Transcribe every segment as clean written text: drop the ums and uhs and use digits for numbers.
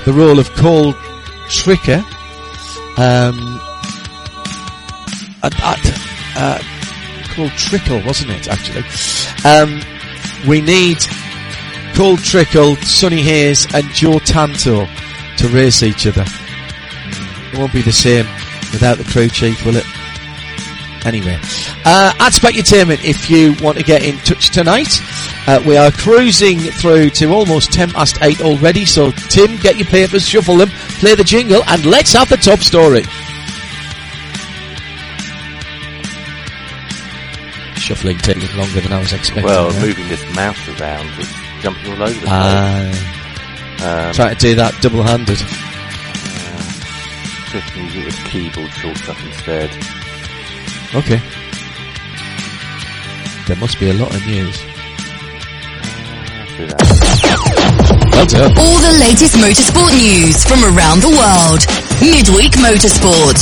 the role of Cole Tricker. Cole Trickle, wasn't it, actually? We need Cole Trickle, Sonny Hayes and Joe Tanto to race each other. It won't be the same without the crew chief, will it? Anyway, at Specutainment, if you want to get in touch tonight, we are cruising through to almost 8:10 already, so Tim, get your papers, shuffle them, play the jingle, and let's have the top story. Shuffling taking longer than I was expecting. Well, moving this mouse around, it's jumping all over the place. Trying to do that double-handed. Just use it with keyboard shortcut instead. Okay. There must be a lot of news. Do that. Well done. All the latest motorsport news from around the world. Midweek Motorsport.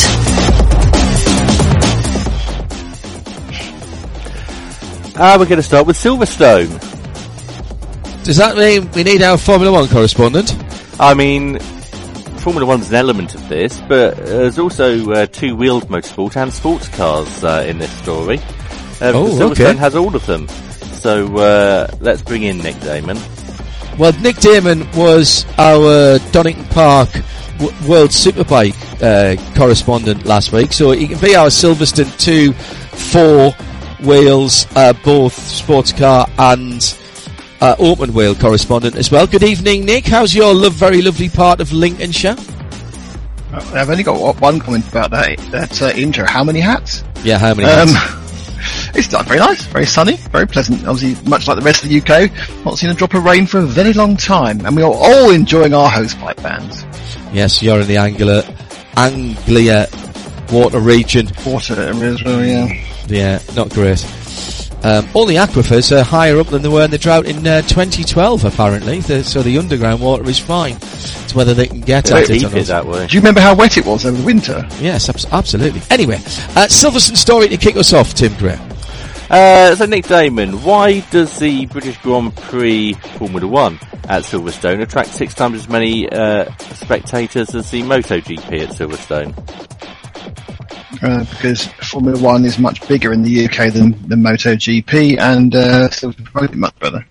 We're going to start with Silverstone. Does that mean we need our Formula 1 correspondent? I mean, Formula 1's an element of this, but there's also two-wheeled motorsport and sports cars in this story. Silverstone has all of them. So let's bring in Nick Damon. Well, Nick Damon was our Donington Park World Superbike correspondent last week, so he can be our Silverstone 2-4 wheels, both sports car and open wheel correspondent as well. Good evening, Nick. How's your very lovely part of Lincolnshire? I've only got one comment about that intro. How many hats? Yeah, how many hats? It's done very nice, very sunny, very pleasant. Obviously, much like the rest of the UK, not seen a drop of rain for a very long time, and we are all enjoying our hosepipe bans. Yes, you're in the Anglia water region. Water as well, yeah. Yeah, not great. All the aquifers are higher up than they were in the drought in 2012, apparently. So the underground water is fine. It's whether they can get at it or not. That way. Do you remember how wet it was over the winter? Yes, absolutely. Anyway, Silverstone story to kick us off, Tim Gray. So Nick Damon, why does the British Grand Prix Formula 1 at Silverstone attract 6 times as many spectators as the MotoGP at Silverstone? Because Formula 1 is much bigger in the UK than MotoGP, and Silverstone promote it much better.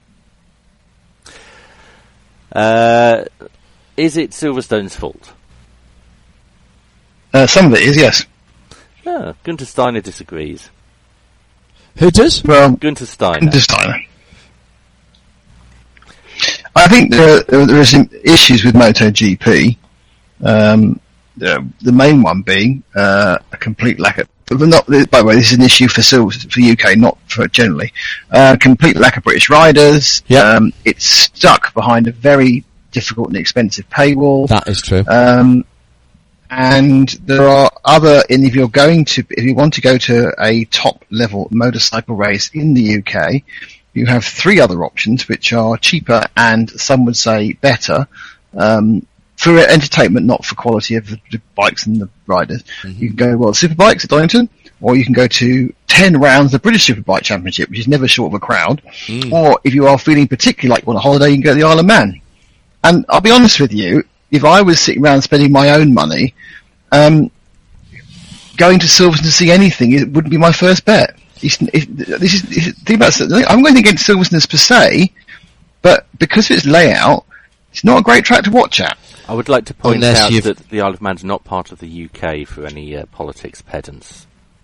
Is it Silverstone's fault? Some of it is, yes. Gunther Steiner disagrees. Who does? Well, Gunther Steiner. Gunther Steiner. I think there are some issues with MotoGP. The main one being a complete lack of. By the way, this is an issue for UK, not for generally. Complete lack of British riders. Yep. It's stuck behind a very difficult and expensive paywall. That is true. And there are if you want to go to a top level motorcycle race in the UK, you have 3 other options which are cheaper and some would say better, for entertainment, not for quality of the bikes and the riders. Mm-hmm. You can go, Superbikes at Donington, or you can go to 10 rounds of the British Superbike Championship, which is never short of a crowd. Or if you are feeling particularly like you want a holiday, you can go to the Isle of Man. And I'll be honest with you, if I was sitting around spending my own money, going to Silverstone to see anything, it wouldn't be my think about I'm going against Silverstone per se, but because of its layout, it's not a great track to watch at. I would like to point out that the Isle of Man's not part of the UK for any politics pedants.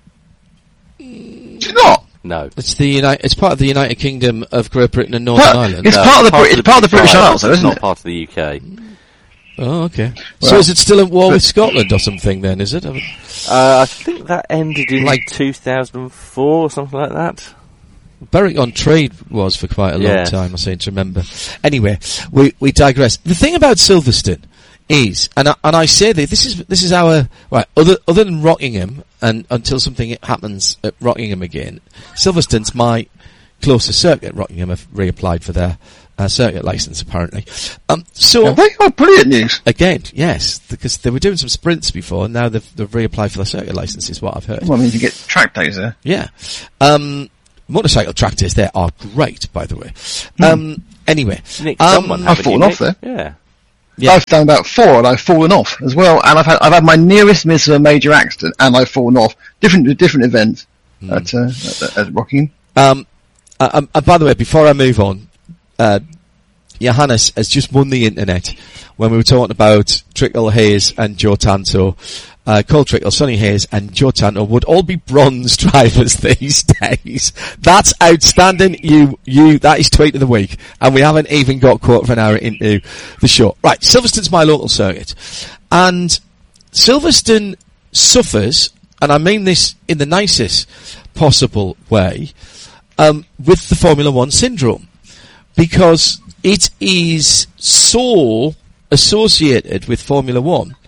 It's not. No, it's it's part of the United Kingdom of Great Britain and Northern Ireland. It's part of the British Isles, though, isn't it? Not part of the UK. Oh, okay. Well, so is it still at war with Scotland or something then, is it? I think that ended in 2004 or something like that. Berwick-on-Trade was for quite a long time, I seem to remember. Anyway, we digress. The thing about Silverstone is, and I say that this is our, right, other than Rockingham, and until something happens at Rockingham again, Silverstone's my closest circuit. Rockingham have reapplied for their circuit license, apparently. So they got brilliant news. Again, yes, because they were doing some sprints before, and now they've reapplied for their circuit license, is what I've heard. Well, I mean, you get track days there. Yeah. Motorcycle track days there are great, by the way. Anyway. Nick, someone I've fallen off there. Yeah. Yeah. I've done about 4 and I've fallen off as well. And I've had my nearest miss of a major accident and I've fallen off. Different events at Rockingham. By the way, before I move on, Johannes has just won the internet when we were talking about Trickle Hayes and Joe Tanto. Cole Trickle, Sonny Hayes and Joe Tanto would all be bronze drivers these days. That's outstanding. That is tweet of the week. And we haven't even got quarter of an hour into the show. Right, Silverstone's my local circuit. And Silverstone suffers, and I mean this in the nicest possible way, with the Formula One syndrome. Because it is so associated with Formula One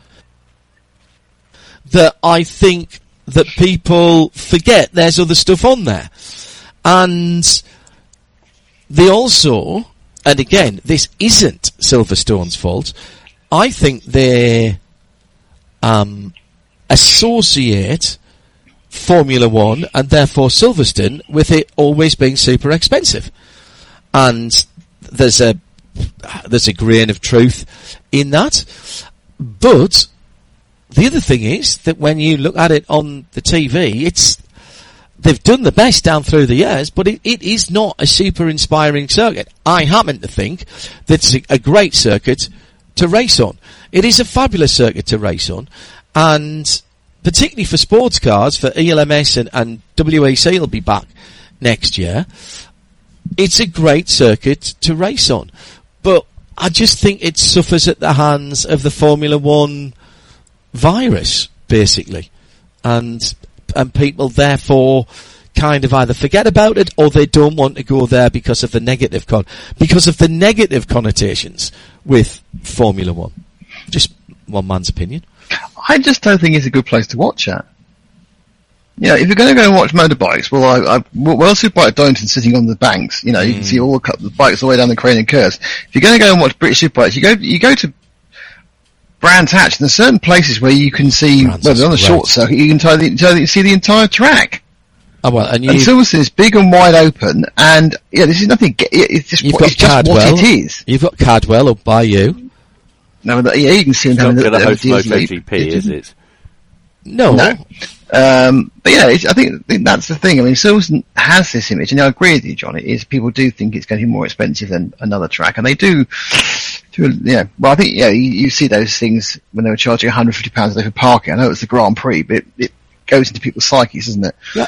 that I think that people forget there's other stuff on there. And they also, and again, this isn't Silverstone's fault, I think they associate Formula One and therefore Silverstone with it always being super expensive. And there's a grain of truth in that. But the other thing is that when you look at it on the TV, they've done the best down through the years, but it is not a super inspiring circuit. I happen to think that it's a great circuit to race on. It is a fabulous circuit to race on, and particularly for sports cars, for ELMS and WEC will be back next year. It's a great circuit to race on, but I just think it suffers at the hands of the Formula One virus, basically, and people therefore kind of either forget about it or they don't want to go there because of the negative connotations with Formula One. Just one man's opinion. I just don't think it's a good place to watch at. Yeah, if you're going to go and watch motorbikes, World Superbike at Donington sitting on the banks, you can see all the bikes all the way down the crane and curves. If you're going to go and watch British Superbikes, you go to Brands Hatch, and there's certain places where you can see, on the short circuit, you can see the entire track. Oh, well, and Silverstone is big and wide open, and this is nothing. It's just what it is. You've got Cadwell up by you. No, you can see them. It's not going to host MotoGP, is it? No. But yeah, I think that's the thing. I mean, Silverstone has this image, and I agree with you, John. It is, people do think it's going to be more expensive than another track, and they do. Well, I think you see those things when they were charging £150 a day for parking. I know it's the Grand Prix, but it goes into people's psyches, doesn't it? Yeah.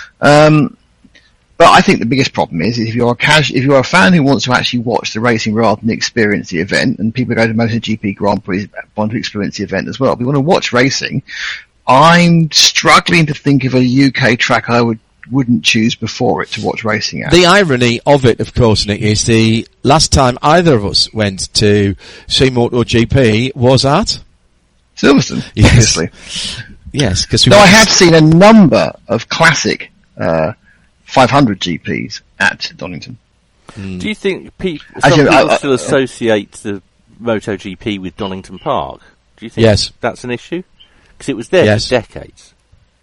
But I think the biggest problem is if you're a fan who wants to actually watch the racing rather than experience the event, and people go to MotoGP Grand Prix want to experience the event as well. If you want to watch racing, I'm struggling to think of a UK track I wouldn't choose before it to watch racing at. The irony of it, of course, Nick, is the last time either of us went to see MotoGP was at Silverstone, yes. Obviously. Yes, because I have seen a number of classic 500 GPs at Donington. Do you think some people still associate the MotoGP with Donington Park? Do you think that's an issue? Because it was there for decades.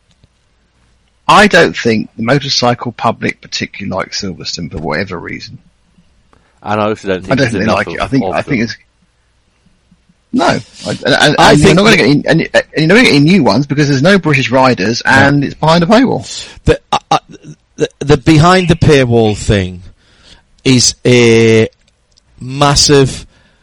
I don't think the motorcycle public particularly likes Silverstone for whatever reason. And I also don't think they like it. I think it's no. I think you're not going to get you're not going to get new ones because there's no British riders and it's behind a paywall. The behind the paywall thing is a massive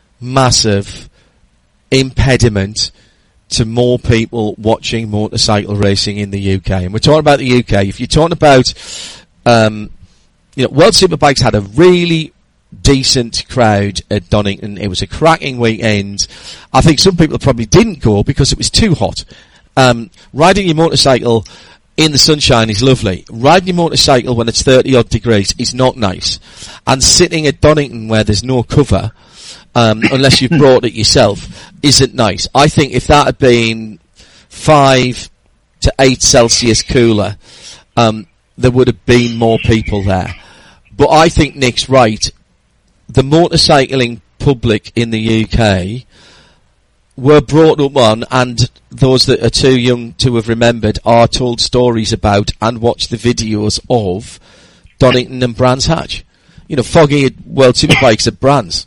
impediment to more people watching motorcycle racing in the UK. And we're talking about the UK. If you're talking about, World Superbikes had a really decent crowd at Donington. It was a cracking weekend. I think some people probably didn't go because it was too hot. Riding your motorcycle in the sunshine is lovely. Riding your motorcycle when it's 30 odd degrees is not nice. And sitting at Donington where there's no cover, unless you've brought it yourself, isn't nice. I think if that had been 5 to 8 Celsius cooler, there would have been more people there. But I think Nick's right. The motorcycling public in the UK were brought up on, and those that are too young to have remembered are told stories about and watched the videos of Donington and Brands Hatch. Foggy World Superbikes at Brands.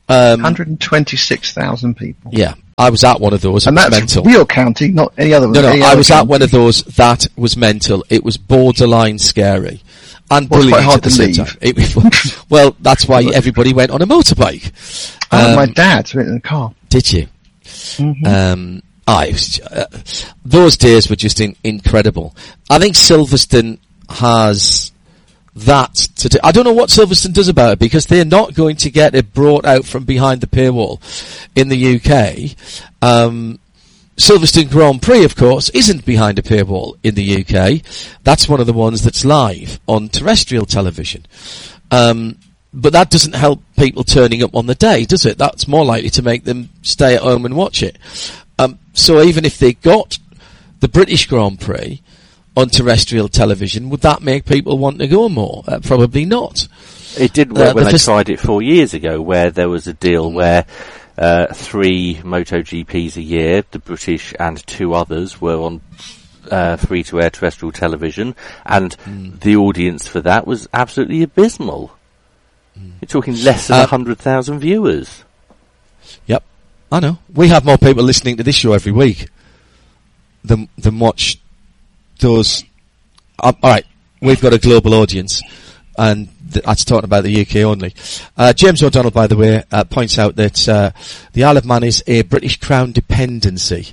126,000 people. Yeah. I was at one of those. And that's mental. real county, not any other. No, I was at one of those. That was mental. It was borderline scary. And brilliant quite hard at the to same leave. time. Well, that's why everybody went on a motorbike. My dad went in the car. Did you? Mm-hmm. It was, those days were just incredible. I think Silverstone has that to do. I don't know what Silverstone does about it, because they're not going to get it brought out from behind the paywall in the UK. Silverstone Grand Prix, of course, isn't behind a paywall in the UK. That's one of the ones that's live on terrestrial television. But that doesn't help people turning up on the day, does it? That's more likely to make them stay at home and watch it. So even if they got the British Grand Prix on terrestrial television, would that make people want to go more? Probably not. It didn't work when they tried it 4 years ago, where there was a deal where 3 MotoGPs a year, the British and 2 others, were on free-to-air terrestrial television, and the audience for that was absolutely abysmal. You're talking less than 100,000 viewers. Yep, I know. We have more people listening to this show every week than watch those. All right, we've got a global audience, and that's talking about the UK only. James O'Donnell, by the way, points out that the Isle of Man is a British Crown dependency.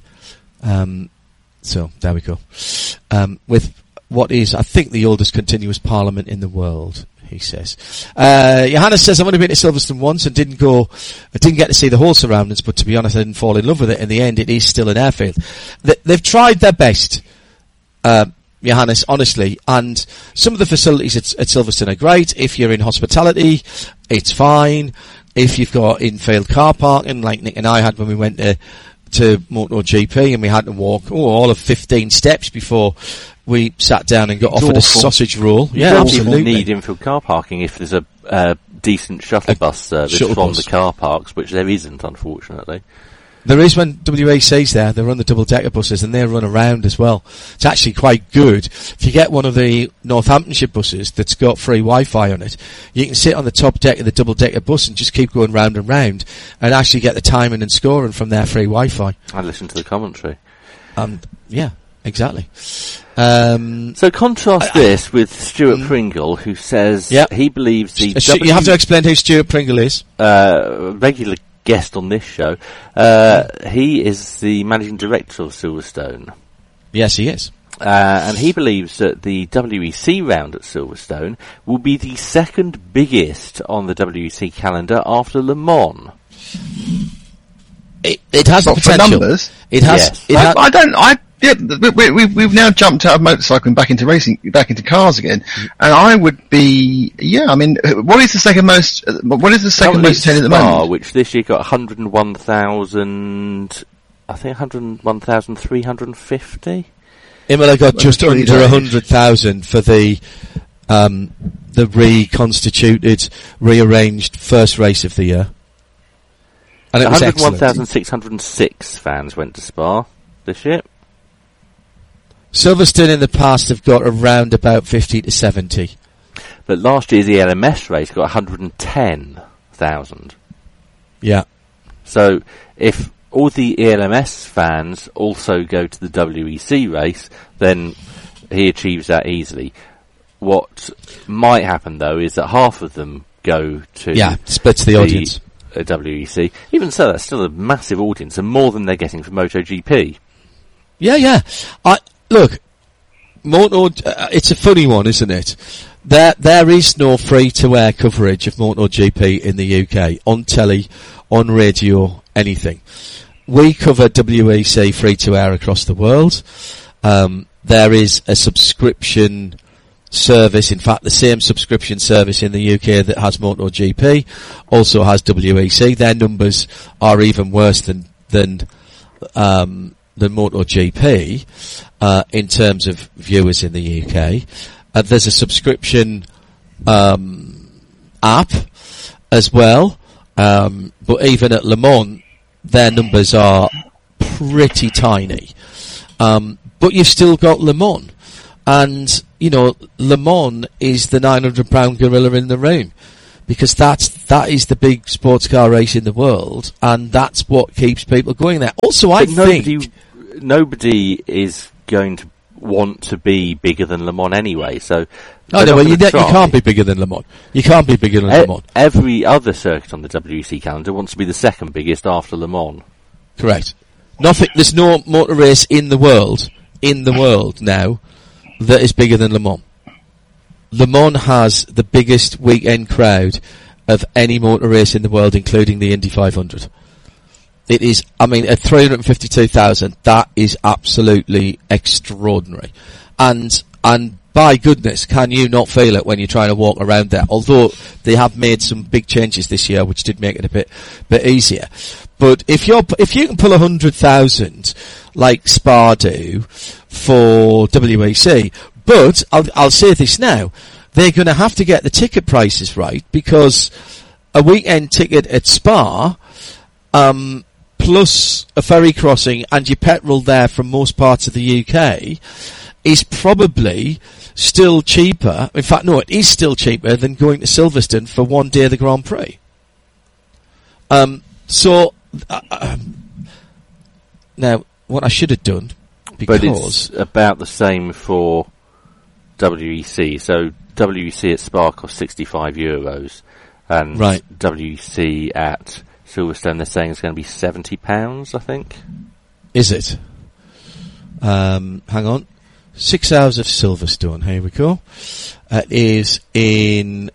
So there we go. With what is, I think, the oldest continuous parliament in the world, he says. Johannes says, I've only been to Silverstone once and didn't get to see the whole surroundings, but to be honest, I didn't fall in love with it. In the end, it is still an airfield. They've tried their best, Johannes, honestly, and some of the facilities at Silverstone are great. If you're in hospitality, it's fine. If you've got infield car parking, like Nick and I had when we went to MotoGP, and we had to walk all of 15 steps before we sat down and got offered a sausage roll. Yeah, absolutely. People need infield car parking if there's a decent shuttle bus service from the car parks, which there isn't, unfortunately. There is when WEC's there. They run the double-decker buses, and they run around as well. It's actually quite good. If you get one of the Northamptonshire buses that's got free Wi-Fi on it, you can sit on the top deck of the double-decker bus and just keep going round and round, and actually get the timing and scoring from their free Wi-Fi. I listen to the commentary. Yeah, exactly. So contrast this with Stuart Pringle, who says he believes the... You have to explain who Stuart Pringle is. Regular guest on this show. He is the managing director of Silverstone. Yes, he is. And he believes that the WEC round at Silverstone will be the second biggest on the WEC calendar after Le Mans. It has the potential. For numbers? It has. Yes. We've now jumped out of motorcycling back into racing, back into cars again, and I would be, I mean, what is the second most attended at the moment? Which this year got 101,000, I think 101,350. Imola got just under 100,000 for the reconstituted, rearranged first race of the year. And it was 101,606 fans went to Spa this year. Silverstone in the past have got around about 50 to 70. But last year's ELMS race got 110,000. Yeah. So if all the ELMS fans also go to the WEC race, then he achieves that easily. What might happen, though, is that half of them go to... Yeah, splits the audience. WEC. Even so, that's still a massive audience, and more than they're getting from MotoGP. Yeah. Look, it's a funny one, isn't it? There is no free-to-air coverage of MotoGP in the UK, on telly, on radio, anything. We cover WEC free-to-air across the world. There is a subscription service, in fact the same subscription service in the UK that has MotoGP also has WEC. Their numbers are even worse than MotoGP in terms of viewers in the UK. There's a subscription app as well, but even at Le Mans their numbers are pretty tiny. But you've still got Le Mans, and Le Mans is the 900-pound gorilla in the room, because that is the big sports car race in the world, and that's what keeps people going there. Also, I think nobody is going to want to be bigger than Le Mans anyway. So you can't be bigger than Le Mans. You can't be bigger than Le Mans. Every other circuit on the WEC calendar wants to be the second biggest after Le Mans. Correct. There's no motor race in the world now that is bigger than Le Mans. Le Mans has the biggest weekend crowd of any motor race in the world, including the Indy 500. It is, at 352,000, that is absolutely extraordinary. And by goodness, can you not feel it when you're trying to walk around there? Although they have made some big changes this year, which did make it a bit easier. But if you can pull 100,000 like Spa do for WEC, but I'll say this now, they're going to have to get the ticket prices right, because a weekend ticket at Spa, plus a ferry crossing and your petrol there from most parts of the UK is probably still cheaper. In fact, no, it is still cheaper than going to Silverstone for one day of the Grand Prix. Now, what I should have done, because... But it's about the same for WEC. So WEC at Spa costs €65, and WEC at Silverstone, they're saying it's going to be £70, I think. Is it? Hang on. 6 hours of Silverstone. Here we go. It is in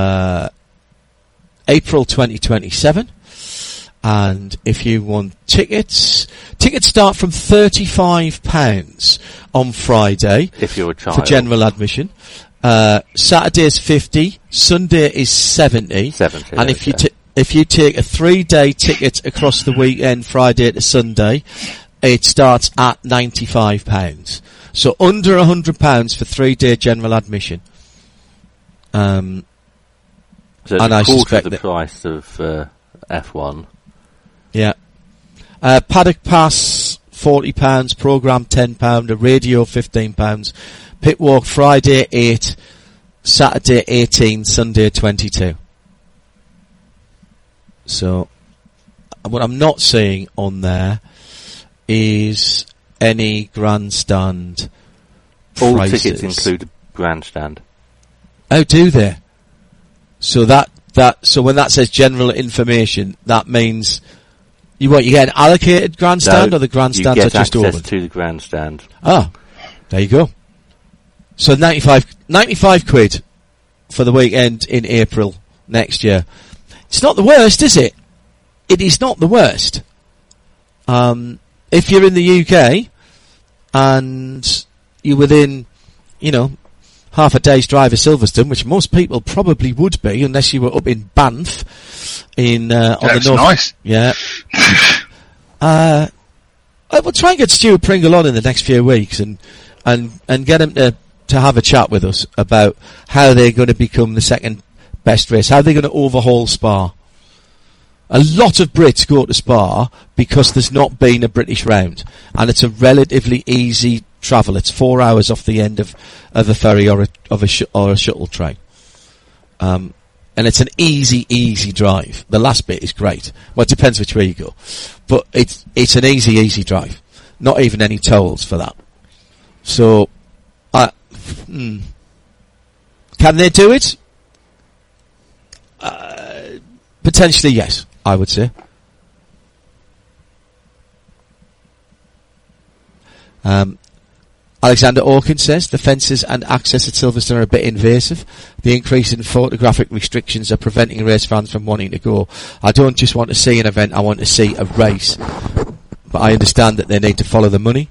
April 2027. And if you want tickets start from £35 on Friday. If you're a child. For general admission. Saturday's 50. Sunday is 70. And if you take a 3-day ticket across the weekend, Friday to Sunday, it starts at £95. So under £100 for 3-day general admission. So it's and a I quarter suspect of the price of F1. Yeah. Paddock Pass, £40, programme £10, a radio £15, pit walk Friday 8, Saturday 18, Sunday 22. So, what I'm not seeing on there is any grandstand All prices. tickets include a grandstand. Oh, do they? So so when that says general information, that means you get an allocated grandstand, or the grandstands are just open? You get access to the grandstand. Ah, there you go. So 95 quid for the weekend in April next year. It's not the worst, is it? It is not the worst. If you're in the UK and you're within, half a day's drive of Silverstone, which most people probably would be, unless you were up in Banff, on the north. Nice. Yeah. We'll try and get Stuart Pringle on in the next few weeks and get him to have a chat with us about how they're going to become the second best race, how they're going to overhaul Spa. A lot of Brits go to Spa because there's not been a British round, and it's a relatively easy travel. It's 4 hours off the end of a ferry or a shuttle train. And it's an easy drive. The last bit is great. Well, it depends which way you go. But it's an easy drive. Not even any tolls for that. So, can they do it? Potentially, yes, I would say. Alexander Orkin says the fences and access at Silverstone are a bit invasive. The increase in photographic restrictions are preventing race fans from wanting to go. I don't just want to see an event, I want to see a race. But I understand that they need to follow the money.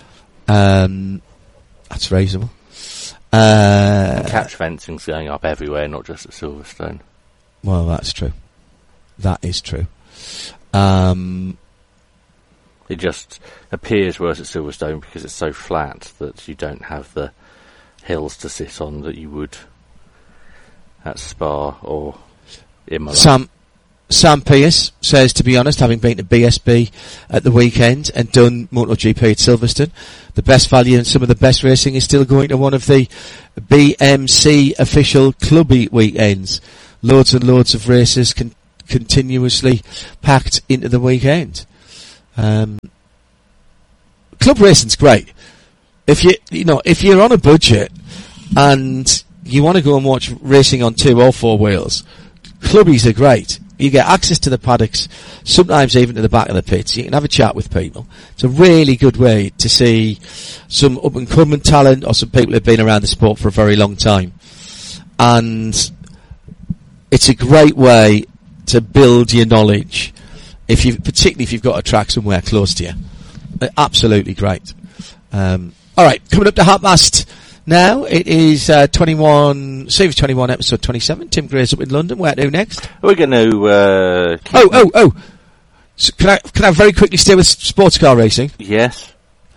That's reasonable. Catch fencing's going up everywhere, not just at Silverstone. Well, that's true. That is true. It just appears worse at Silverstone because it's so flat that you don't have the hills to sit on that you would at Spa or Imola. Sam Pierce says, to be honest, having been to BSB at the weekend and done MotoGP at Silverstone, the best value and some of the best racing is still going to one of the BMC official clubby weekends. loads and loads of races continuously packed into the weekend. Club racing's great. If you're on a budget and you want to go and watch racing on 2 or 4 wheels, clubbies are great. You get access to the paddocks, sometimes even to the back of the pits. You can have a chat with people. It's a really good way to see some up-and-coming talent or some people who've been around the sport for a very long time. And it's a great way to build your knowledge, particularly if you've got a track somewhere close to you. Absolutely great. Alright, coming up to 1:30 now. It is Series 21, episode 27. Tim Gray's up in London. Where to next? We're going to... So can I very quickly stay with sports car racing? Yes.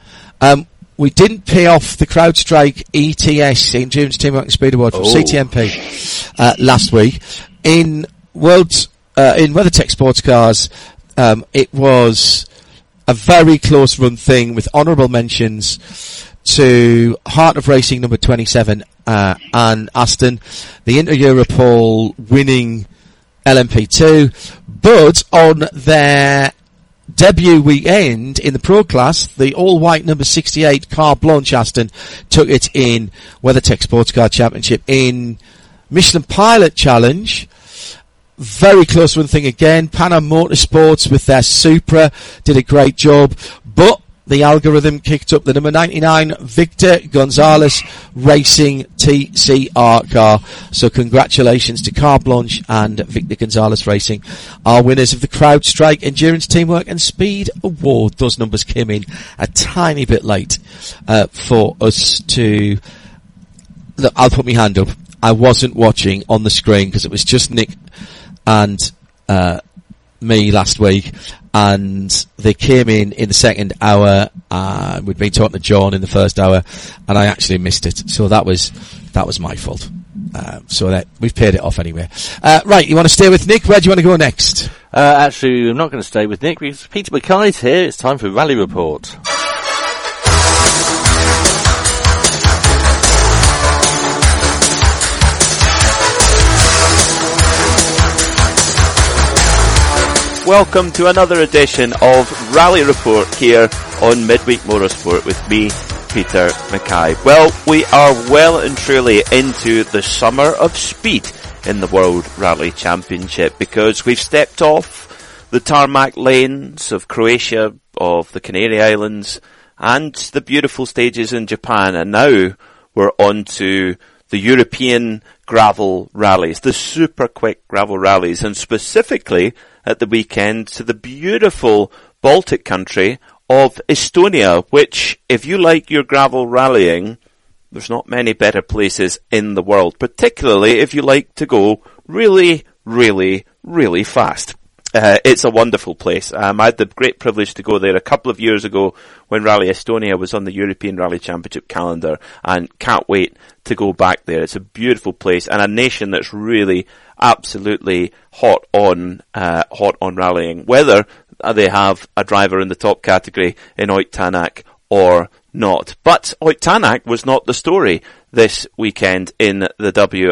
We didn't pay off the CrowdStrike ETS, Endurance Teamwork and Speed Award from CTMP last week. In WeatherTech Sports Cars, it was a very close run thing with honourable mentions to Heart of Racing number 27 and Aston, the Inter-Europol winning LMP2, but on their debut weekend in the Pro class, the all-white number 68 Car Blanche Aston took it in WeatherTech Sports Car Championship in Michelin Pilot Challenge. Very close run thing again. Pan-Am Motorsports with their Supra did a great job, but the algorithm kicked up the number 99 Victor Gonzalez Racing TCR car. So congratulations to Car Blanche and Victor Gonzalez Racing, our winners of the CrowdStrike Endurance Teamwork and Speed Award. Those numbers came in a tiny bit late for us to... Look, I'll put my hand up. I wasn't watching on the screen because it was just Nick and me last week, and they came in the second hour. We'd been talking to John in the first hour, and I actually missed it. So that was my fault. So that we've paid it off anyway. Right, you want to stay with Nick? Where do you want to go next? Actually, I'm not going to stay with Nick because Peter Mackay's here. It's time for Rally Report. Welcome to another edition of Rally Report here on Midweek Motorsport with me, Peter Mackay. Well, we are well and truly into the summer of speed in the World Rally Championship because we've stepped off the tarmac lanes of Croatia, of the Canary Islands, and the beautiful stages in Japan, and now we're on to the European gravel rallies, the super quick gravel rallies, and specifically at the weekend to the beautiful Baltic country of Estonia, which, if you like your gravel rallying, there's not many better places in the world, particularly if you like to go really, really, really fast. It's a wonderful place. I had the great privilege to go there a couple of years ago when Rally Estonia was on the European Rally Championship calendar, and can't wait to go back there. It's a beautiful place and a nation that's really absolutely hot on rallying, whether they have a driver in the top category in Ott Tanak or not. But Ott Tanak was not the story this weekend in the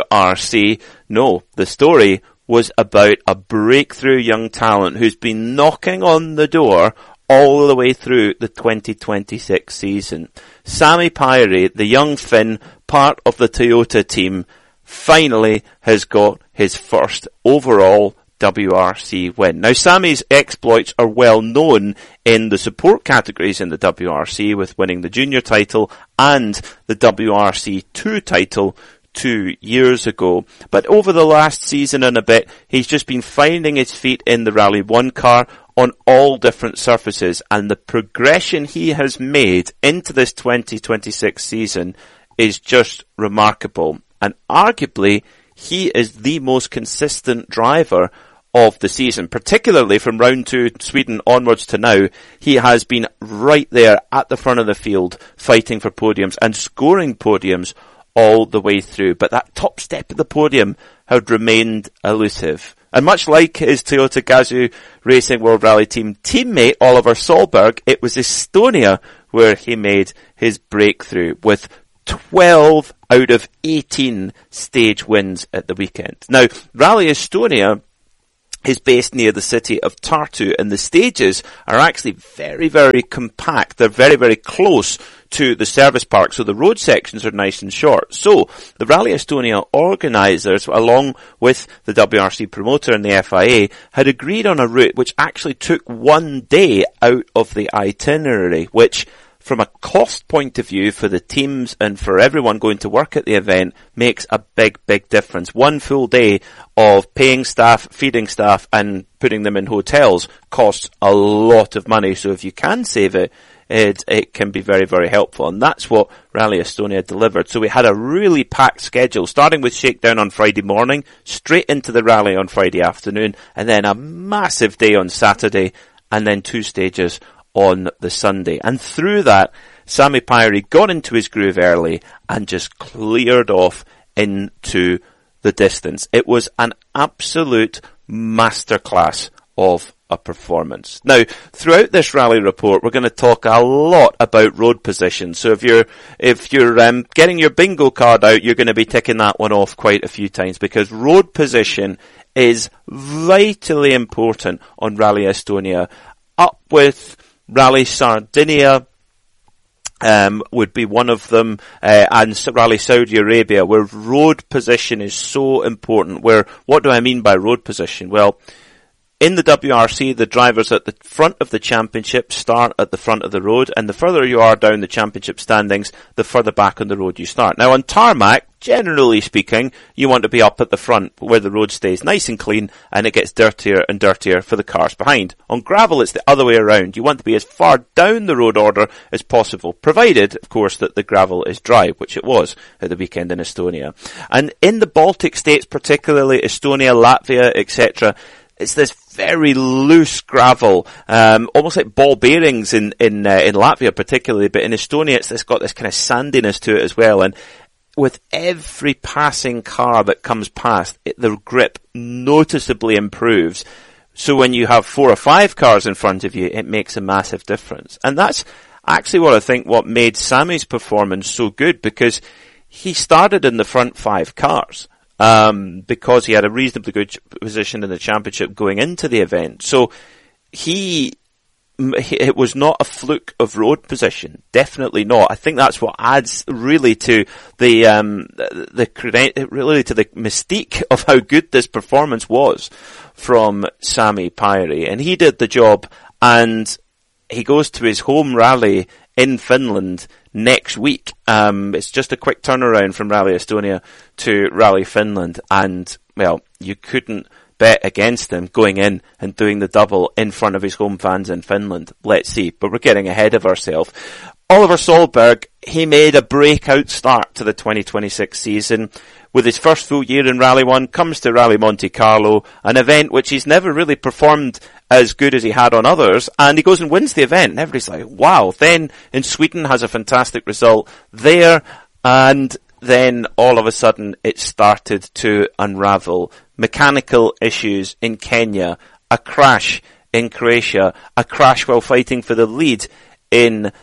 WRC. No, the story was about a breakthrough young talent who's been knocking on the door all the way through the 2026 season. Sami Päivärinta, the young Finn, part of the Toyota team, finally has got his first overall WRC win. Now, Sami's exploits are well known in the support categories in the WRC, with winning the junior title and the WRC 2 title 2 years ago. But over the last season and a bit, he's just been finding his feet in the Rally 1 car on all different surfaces, and the progression he has made into this 2026 season is just remarkable. And arguably, he is the most consistent driver of the season, particularly from round 2 Sweden onwards to now. He has been right there at the front of the field, fighting for podiums and scoring podiums all the way through. But that top step of the podium had remained elusive. And much like his Toyota Gazoo Racing World Rally Team teammate Oliver Solberg, it was Estonia where he made his breakthrough with 12 out of 18 stage wins at the weekend. Now, Rally Estonia is based near the city of Tartu, and the stages are actually very, very compact. They're very, very close to the service park, so the road sections are nice and short. So, the Rally Estonia organisers, along with the WRC promoter and the FIA, had agreed on a route which actually took 1 day out of the itinerary, which, from a cost point of view for the teams and for everyone going to work at the event, makes a big, big difference. 1 full day of paying staff, feeding staff, and putting them in hotels costs a lot of money. So if you can save it, it can be very, very helpful. And that's what Rally Estonia delivered. So we had a really packed schedule, starting with shakedown on Friday morning, straight into the rally on Friday afternoon, and then a massive day on Saturday, and then 2 stages on the Sunday. And through that, Sami Päiри got into his groove early and just cleared off into the distance. It was an absolute masterclass of a performance. Now, throughout this rally report, we're going to talk a lot about road position. So if you're getting your bingo card out, you're going to be ticking that one off quite a few times, because road position is vitally important on Rally Estonia. Up with Rally Sardinia would be one of them, and Rally Saudi Arabia, where road position is so important. What do I mean by road position? Well, in the WRC, the drivers at the front of the championship start at the front of the road, and the further you are down the championship standings, the further back on the road you start. Now, on tarmac, generally speaking, you want to be up at the front where the road stays nice and clean and it gets dirtier and dirtier for the cars behind. On gravel, it's the other way around. You want to be as far down the road order as possible, provided, of course, that the gravel is dry, which it was at the weekend in Estonia. And in the Baltic states, particularly Estonia, Latvia, etc., it's this very loose gravel, almost like ball bearings in Latvia particularly, but in Estonia it's got this kind of sandiness to it as well. And with every passing car that comes past, the grip noticeably improves. So when you have 4 or 5 cars in front of you, it makes a massive difference. And that's actually what made Sami's performance so good, because he started in the front 5 cars. Because he had a reasonably good position in the championship going into the event. So it was not a fluke of road position. Definitely not. I think that's what adds really to the mystique of how good this performance was from Sami Päiri. And he did the job, and he goes to his home rally in Finland next week. It's just a quick turnaround from Rally Estonia to Rally Finland, and, well, you couldn't bet against him going in and doing the double in front of his home fans in Finland. Let's see, but we're getting ahead of ourselves. Oliver Solberg, he made a breakout start to the 2026 season. With his first full year in Rally 1, comes to Rally Monte Carlo, an event which he's never really performed as good as he had on others, and he goes and wins the event, and everybody's like, wow. Then in Sweden has a fantastic result there, and then all of a sudden it started to unravel. Mechanical issues in Kenya, a crash in Croatia, a crash while fighting for the lead in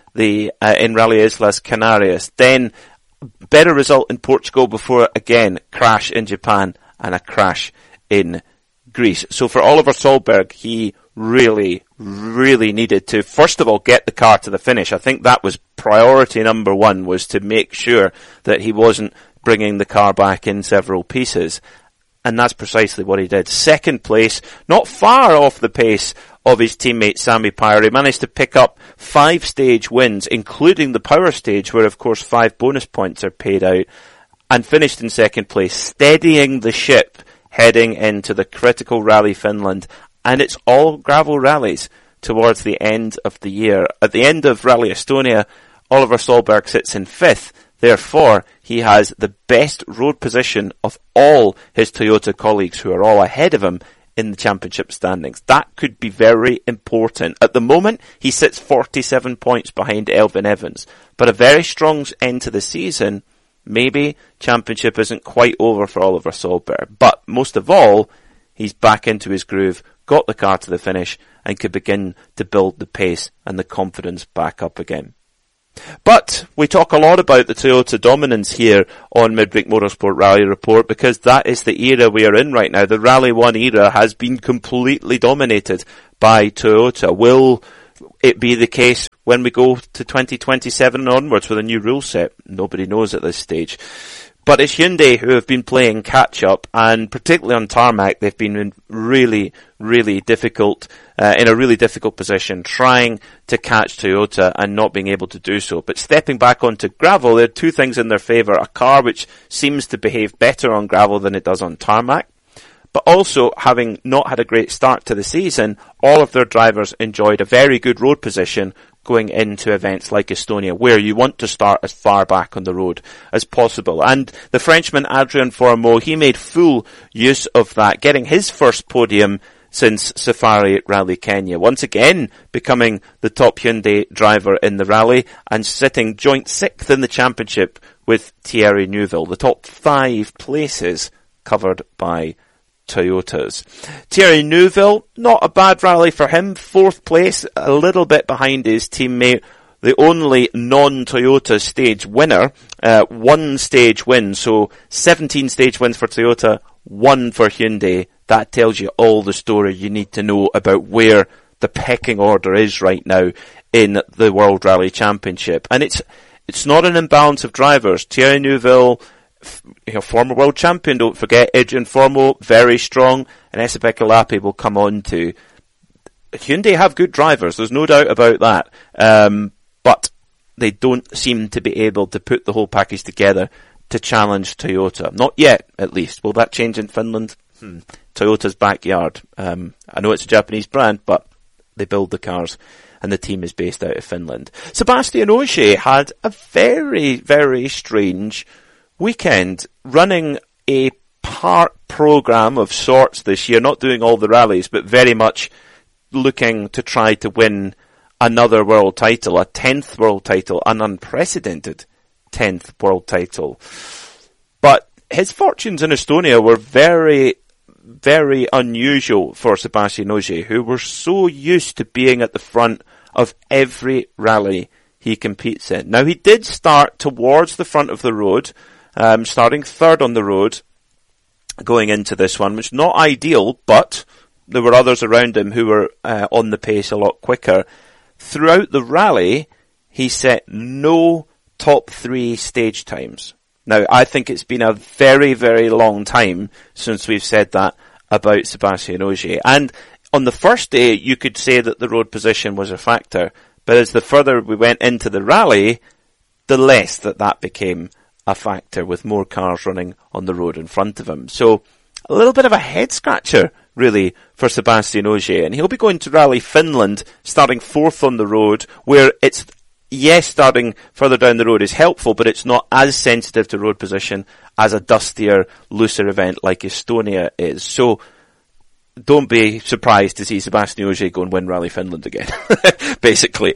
Rally Islas Canarias, then better result in Portugal before, again, crash in Japan and a crash in Greece. So for Oliver Solberg, he really, really needed to, first of all, get the car to the finish. I think that was priority number 1, was to make sure that he wasn't bringing the car back in several pieces. And that's precisely what he did. Second place, not far off the pace of his teammate Sami Päiri, managed to pick up 5 stage wins, including the power stage, where of course 5 bonus points are paid out, and finished in second place, steadying the ship heading into the critical Rally Finland. And it's all gravel rallies towards the end of the year. At the end of Rally Estonia, Oliver Solberg sits in 5th. Therefore, he has the best road position of all his Toyota colleagues, who are all ahead of him in the championship standings. That could be very important. At the moment, he sits 47 points behind Elfyn Evans. But a very strong end to the season, maybe championship isn't quite over for Oliver Solberg. But most of all, he's back into his groove, got the car to the finish, and could begin to build the pace and the confidence back up again. But we talk a lot about the Toyota dominance here on Midweek Motorsport Rally Report because that is the era we are in right now. The Rally 1 era has been completely dominated by Toyota. Will it be the case when we go to 2027 onwards with a new rule set? Nobody knows at this stage. But it's Hyundai who have been playing catch up, and particularly on tarmac, they've been in really difficult, in a really difficult position, trying to catch Toyota and not being able to do so. But stepping back onto gravel, there are two things in their favour. A car which seems to behave better on gravel than it does on tarmac. But also, having not had a great start to the season, all of their drivers enjoyed a very good road position going into events like Estonia, where you want to start as far back on the road as possible. And the Frenchman Adrien Fourmeau, he made full use of that, getting his first podium since Safari Rally Kenya. Once again, becoming the top Hyundai driver in the rally and sitting joint 6th in the championship with Thierry Neuville. The top 5 places covered by Toyotas. Thierry Neuville, not a bad rally for him. 4th place, a little bit behind his teammate. The only non-Toyota stage winner, 1 stage win. So 17 stage wins for Toyota, 1 for Hyundai. That tells you all the story you need to know about where the pecking order is right now in the World Rally Championship. And it's not an imbalance of drivers. Thierry Neuville, former world champion, don't forget. Adrien Fourmeau, very strong, and Esteban Lapi will come on to. Hyundai have good drivers, there's no doubt about that, but they don't seem to be able to put the whole package together to challenge Toyota. Not yet, at least. Will that change in Finland? Toyota's backyard. I know it's a Japanese brand, but they build the cars, and the team is based out of Finland. Sébastien Ogier had a very strange weekend, running a part program of sorts this year, not doing all the rallies, but very much looking to try to win another world title, a 10th world title, an unprecedented 10th world title. But his fortunes in Estonia were very unusual for Sébastien Ogier, who were so used to being at the front of every rally he competes in. Now, he did start towards the front of the road, starting 3rd on the road going into this one, which is not ideal, but there were others around him who were on the pace a lot quicker. Throughout the rally, he set no top 3 stage times. Now, I think it's been a very long time since we've said that about Sébastien Ogier. And on the first day, you could say that the road position was a factor, but as the further we went into the rally, the less that became a factor, with more cars running on the road in front of him. So a little bit of a head scratcher, really, for Sébastien Ogier. And he'll be going to Rally Finland, starting 4th on the road, where it's, yes, starting further down the road is helpful, but it's not as sensitive to road position as a dustier, looser event like Estonia is. So don't be surprised to see Sébastien Ogier go and win Rally Finland again, basically.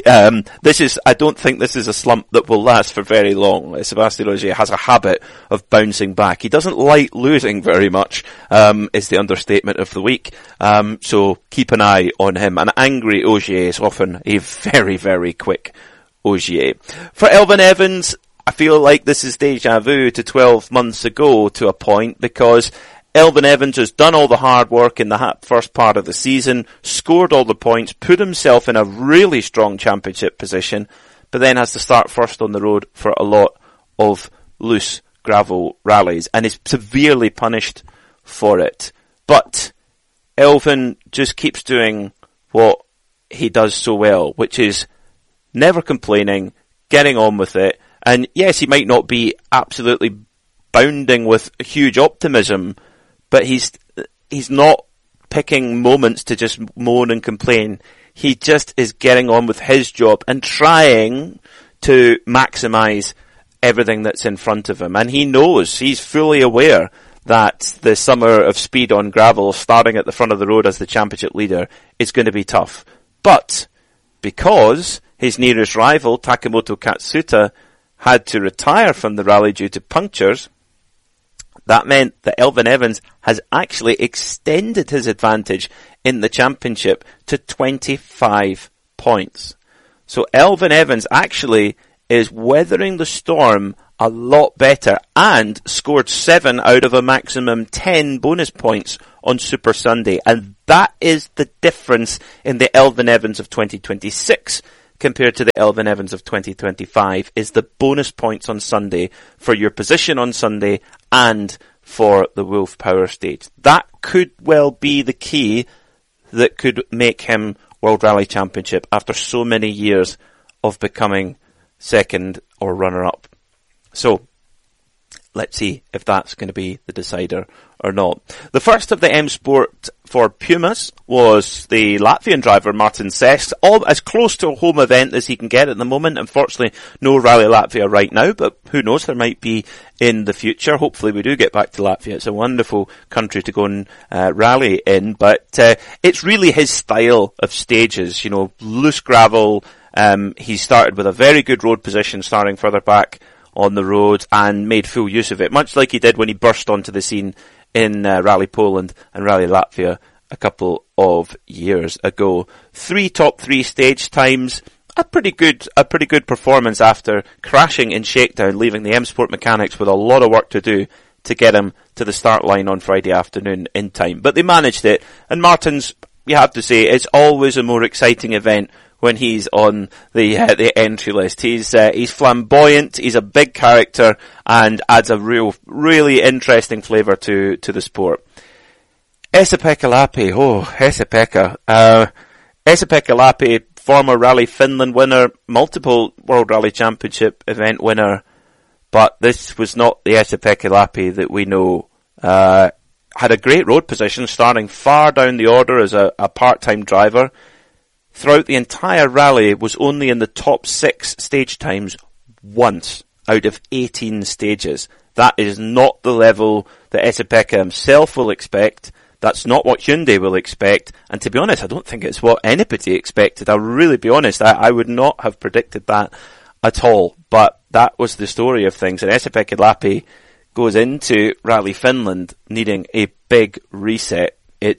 I don't think this is a slump that will last for very long. Sébastien Ogier has a habit of bouncing back. He doesn't like losing very much, is the understatement of the week. So keep an eye on him. An angry Ogier is often a very quick Ogier. For Elfyn Evans, I feel like this is deja vu to 12 months ago to a point, because Elfyn Evans has done all the hard work in the first part of the season, scored all the points, put himself in a really strong championship position, but then has to start first on the road for a lot of loose gravel rallies, and is severely punished for it. But Elfyn just keeps doing what he does so well, which is never complaining, getting on with it, and yes, he might not be absolutely bounding with huge optimism, but he's not picking moments to just moan and complain. He just is getting on with his job and trying to maximise everything that's in front of him. And he knows, he's fully aware that the summer of speed on gravel, starting at the front of the road as the championship leader, is going to be tough. But because his nearest rival, Takemoto Katsuta, had to retire from the rally due to punctures, that meant that Elfyn Evans has actually extended his advantage in the championship to 25 points. So Elfyn Evans actually is weathering the storm a lot better and scored 7 out of a maximum 10 bonus points on Super Sunday. And that is the difference in the Elfyn Evans of 2026 compared to the Elfyn Evans of 2025, is the bonus points on Sunday for your position on Sunday and for the Wolf Power Stage. That could well be the key that could make him World Rally Championship after so many years of becoming second or runner-up. So, let's see if that's going to be the decider or not. The first of the M Sport for Pumas was the Latvian driver Martin Ceš, all as close to a home event as he can get at the moment. Unfortunately, no Rally Latvia right now, but who knows, there might be in the future. Hopefully we do get back to Latvia. It's a wonderful country to go and rally in, but it's really his style of stages, loose gravel. He started with a very good road position, starting further back on the road, and made full use of it, much like he did when he burst onto the scene in Rally Poland and Rally Latvia a couple of years ago. 3 top 3 stage times, a pretty good performance after crashing in Shakedown, leaving the M Sport mechanics with a lot of work to do to get him to the start line on Friday afternoon in time. But they managed it, and Martin's, you have to say, it's always a more exciting event when he's on the entry list. He's flamboyant, he's a big character, and adds a really interesting flavour to the sport. Esa-Pekka Lappi, Esa-Pekka. Esa-Pekka Lappi, former Rally Finland winner, multiple World Rally Championship event winner, but this was not the Esa-Pekka Lappi that we know. Had a great road position, starting far down the order as a part-time driver. Throughout the entire rally, was only in the top 6 stage times once out of 18 stages. That is not the level that Esa-Pekka himself will expect. That's not what Hyundai will expect. And to be honest, I don't think it's what anybody expected. I'll really be honest. I would not have predicted that at all. But that was the story of things. And Esa-Pekka Lappi goes into Rally Finland needing a big reset.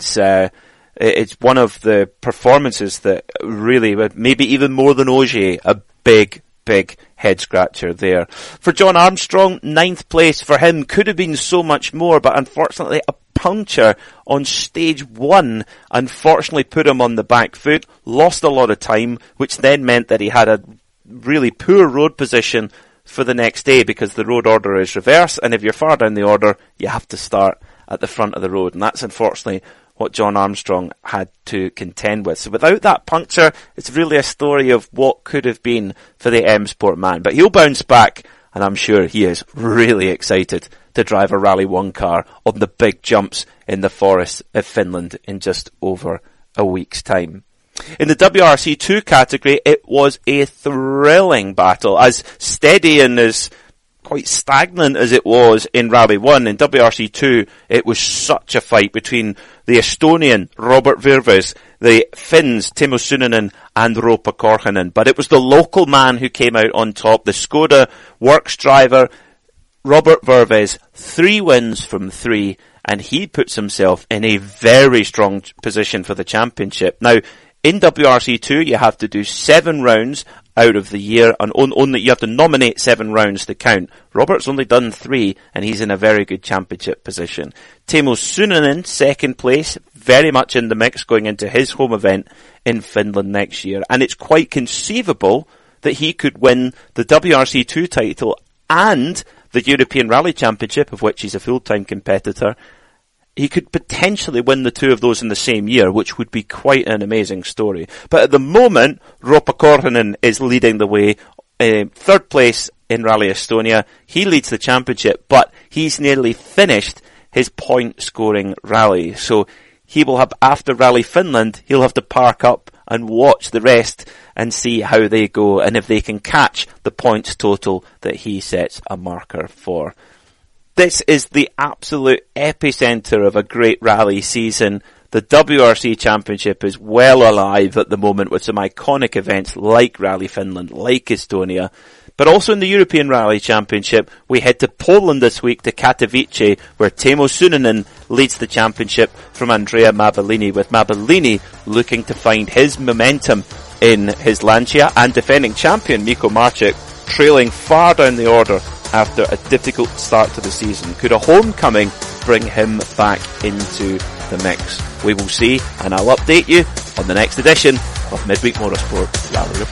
It's one of the performances that really, maybe even more than Ogier, a big head scratcher there. For John Armstrong, 9th place for him could have been so much more, but unfortunately a puncture on stage 1 unfortunately put him on the back foot, lost a lot of time, which then meant that he had a really poor road position for the next day, because the road order is reversed, and if you're far down the order, you have to start at the front of the road, and that's unfortunately what John Armstrong had to contend with. So without that puncture, it's really a story of what could have been for the M Sport man. But he'll bounce back, and I'm sure he is really excited to drive a Rally 1 car on the big jumps in the forests of Finland in just over a week's time. In the WRC2 category, it was a thrilling battle, as steady and as quite stagnant as it was in Rally 1. In WRC2, it was such a fight between the Estonian Robert Virves, the Finns Timo Sunninen and Ropa Korhonen. But it was the local man who came out on top, the Skoda Works driver, Robert Virves, 3 wins from 3, and he puts himself in a very strong position for the championship. Now, in WRC2, you have to do 7 rounds out of the year, and only you have to nominate 7 rounds to count. Robert's only done 3, and he's in a very good championship position. Timo Sunninen, 2nd place, very much in the mix going into his home event in Finland next year. And it's quite conceivable that he could win the WRC2 title and the European Rally Championship, of which he's a full-time competitor. He could potentially win the 2 of those in the same year, which would be quite an amazing story. But at the moment, Ropa Korhonen is leading the way. 3rd place in Rally Estonia. He leads the championship, but he's nearly finished his point-scoring rally. So he will have, after Rally Finland, he'll have to park up and watch the rest and see how they go and if they can catch the points total that he sets a marker for. This is the absolute epicenter of a great rally season. The WRC Championship is well alive at the moment with some iconic events like Rally Finland, like Estonia. But also in the European Rally Championship, we head to Poland this week to Katowice, where Timo Sunninen leads the championship from Andrea Mavellini, with Mavellini looking to find his momentum in his Lancia, and defending champion Mikko Marczyk trailing far down the order after a difficult start to the season. Could a homecoming bring him back into the mix? We will see, and I'll update you on the next edition of Midweek Motorsport Rally Report.